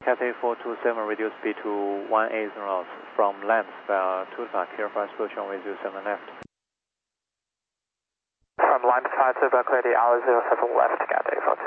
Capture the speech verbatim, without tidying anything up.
Cathay four two seven, reduce speed to one eighty knots from land via Tucson, clear for approach runway zero seven left. From land fire to Berkeley, hour zero seven left, Cathay four two.